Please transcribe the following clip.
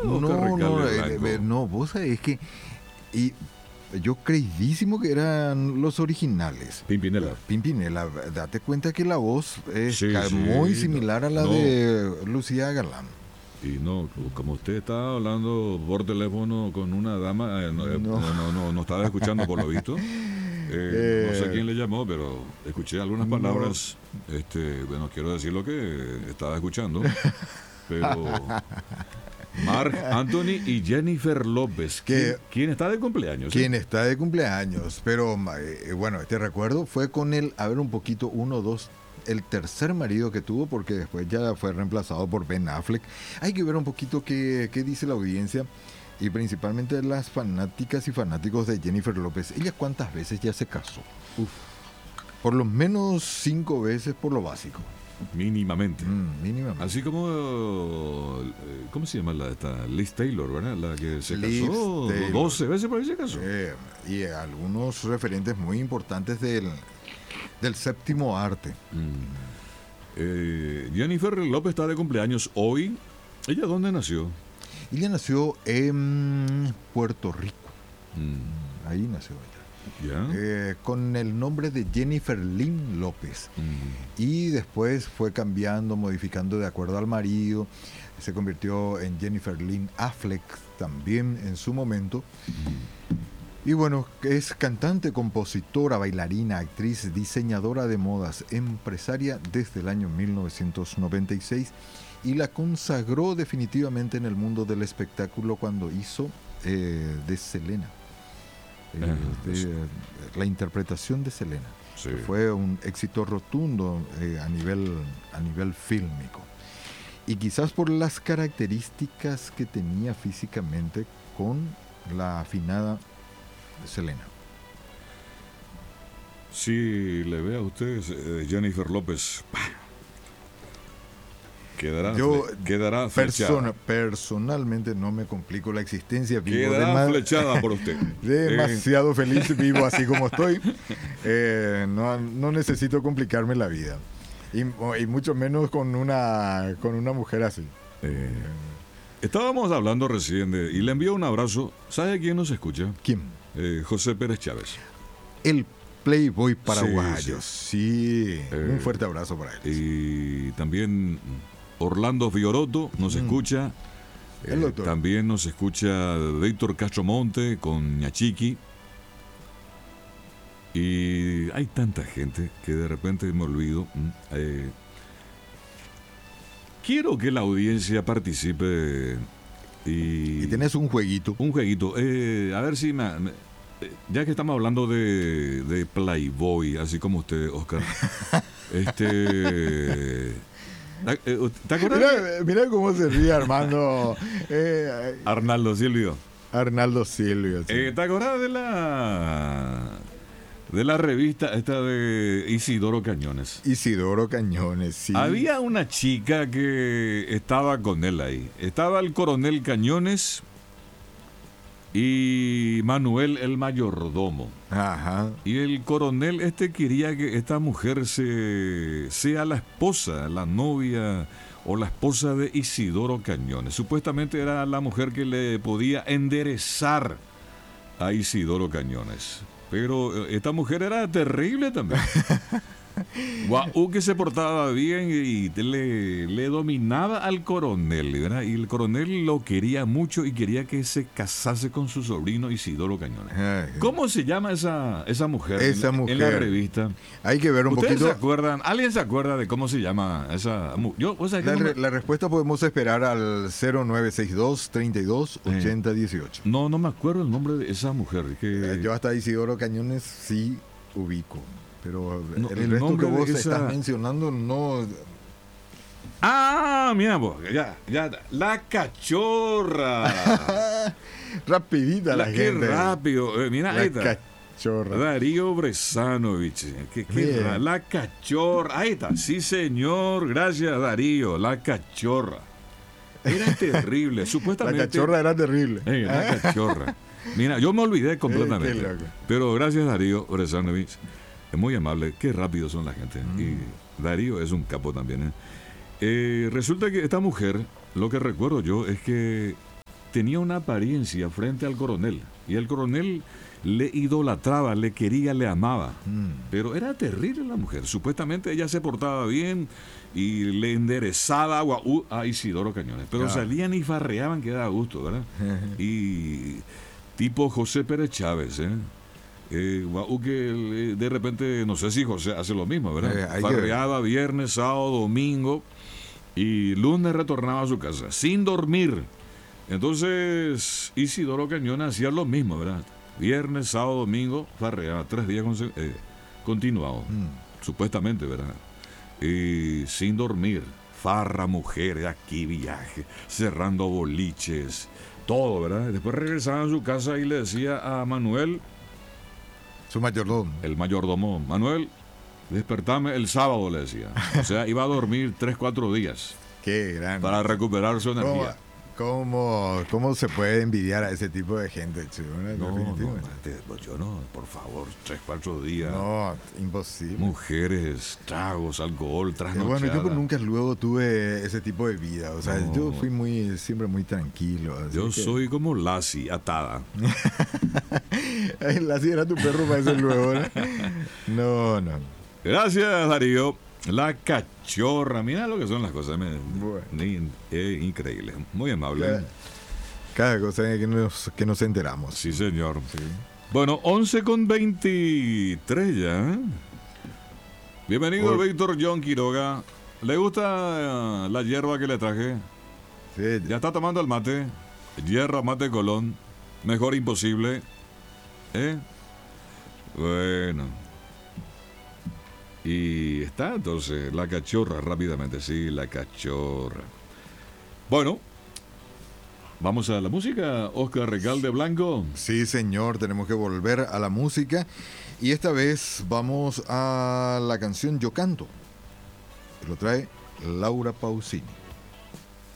Oscar Recalde Blanco? no, vos sabés que... Y yo creidísimo que eran los originales. Pimpinela. Date cuenta que la voz es Sí, muy sí, similar a la no. de Lucía Galán. Y no, como usted estaba hablando por teléfono con una dama, no estaba escuchando por lo visto. No sé quién le llamó, pero escuché algunas palabras. Bueno, quiero decir lo que estaba escuchando. Pero Marc Anthony y Jennifer López. ¿Quién está de cumpleaños? ¿Quién está de cumpleaños? Pero bueno, este recuerdo fue con el, a ver un poquito, el tercer marido que tuvo, porque después ya fue reemplazado por Ben Affleck. Hay que ver un poquito qué dice la audiencia y principalmente las fanáticas y fanáticos de Jennifer López. ¿Ella cuántas veces ya se casó? Por lo menos 5 veces por lo básico. Mínimamente. Mínimamente. Así como, ¿cómo se llama esta? Liz Taylor, ¿verdad? La que se casó 12 veces por ahí se casó. Y algunos referentes muy importantes del séptimo arte. Jennifer López está de cumpleaños hoy. ¿Ella dónde nació? Ella nació en Puerto Rico. Ahí nació ella. ¿Ya? Con el nombre de Jennifer Lynn López. Y después fue cambiando, modificando de acuerdo al marido. Se convirtió en Jennifer Lynn Affleck también en su momento. Y bueno, es cantante, compositora, bailarina, actriz, diseñadora de modas, empresaria desde el año 1996 y la consagró definitivamente en el mundo del espectáculo cuando hizo de Selena. La interpretación de Selena. Sí. Fue un éxito rotundo a nivel fílmico. Y quizás por las características que tenía físicamente con la afinada Selena. Si le ve a usted Jennifer López, quedará flechada. Personalmente no me complico la existencia. Quedará flechada por usted. Demasiado feliz, vivo así como estoy. No necesito complicarme la vida. Y mucho menos con una mujer así. Estábamos hablando recién y le envío un abrazo. ¿Sabe quién nos escucha? ¿Quién? José Pérez Chávez. El Playboy paraguayo. Sí. Un fuerte abrazo para él. Y también Orlando Fiorotto nos escucha. El doctor. También nos escucha Víctor Castromonte con Ñachiqui. Y hay tanta gente que de repente me olvido. Quiero que la audiencia participe. Y tenés un jueguito. Un jueguito. A ver si ya que estamos hablando de Playboy, así como usted, Oscar. ¿Te acuerdas? Mira cómo se ríe Armando. Arnaldo Silvio. Sí. ¿Te acuerdas de la revista esta de Isidoro Cañones? Isidoro Cañones, sí. Había una chica que estaba con él ahí. Estaba el coronel Cañones y Manuel el mayordomo. Ajá. Y el coronel quería que esta mujer sea la esposa, la novia o la esposa de Isidoro Cañones. Supuestamente era la mujer que le podía enderezar a Isidoro Cañones. Pero esta mujer era terrible también. Guau, que se portaba bien y le dominaba al coronel, ¿verdad? Y el coronel lo quería mucho y quería que se casase con su sobrino Isidoro Cañones. ¿Cómo se llama esa mujer? En la revista. Hay que ver un ¿Ustedes poquito. se acuerdan? ¿Alguien se acuerda de cómo se llama esa mujer? La respuesta podemos esperar al 0962 32 80 18. No me acuerdo el nombre de esa mujer. Yo hasta Isidoro Cañones sí ubico. Pero no, el resto nombre que vos de estás mencionando no. Mira vos, ya, la cachorra. Rapidita la gente. Qué rápido. Mira la esta. Cachorra. Darío Bresanovich. La cachorra. Ahí está. Sí, señor. Gracias, Darío. La cachorra. Era terrible. Supuestamente. La cachorra era terrible. La cachorra. Mira, yo me olvidé completamente. Pero gracias, Darío Bresanovich. Es muy amable, qué rápido son la gente. Y Darío es un capo también. Resulta que esta mujer, lo que recuerdo yo es que tenía una apariencia frente al coronel. Y el coronel le idolatraba, le quería, le amaba. Pero era terrible la mujer. Supuestamente ella se portaba bien y le enderezaba agua a Isidoro Cañones. Pero salían y farreaban que daba gusto, ¿verdad? Y tipo José Pérez Chávez, que de repente, no sé si José hace lo mismo, ¿verdad? Farreaba viernes, sábado, domingo y lunes retornaba a su casa sin dormir. Entonces Isidoro Cañones hacía lo mismo, ¿verdad? Viernes, sábado, domingo, farreaba 3 días continuados, supuestamente, ¿verdad? Y sin dormir, farra, mujeres, aquí viaje, cerrando boliches, todo, ¿verdad? Después regresaba a su casa y le decía a Manuel, su mayordomo, el mayordomo, Manuel, despertame el sábado, le decía. O sea, iba a dormir 3-4 días. Qué grande. Para recuperar su energía. ¿Cómo se puede envidiar a ese tipo de gente? Yo no, por favor, 3-4 días. No, imposible. Mujeres, tragos, alcohol, trasnochada. Bueno, yo nunca luego tuve ese tipo de vida. O sea, yo fui siempre muy tranquilo. Yo soy como Lassie, atada. Lassie era tu perro para ese luego, ¿no? No. Gracias, Darío. La cachorra, mira lo que son las cosas. Increíble, muy amable. Cada cosa que nos enteramos. Sí, señor. Sí. Bueno, 11:23 ya. Bienvenido, Víctor John Quiroga. ¿Le gusta la hierba que le traje? Sí. ¿Ya está tomando el mate? Hierba Mate Colón. Mejor imposible. Bueno. Y está entonces la cachorra rápidamente, sí, la cachorra. Bueno, vamos a la música, Oscar Recalde Blanco. Sí, señor, tenemos que volver a la música y esta vez vamos a la canción Yo Canto. Lo trae Laura Pausini.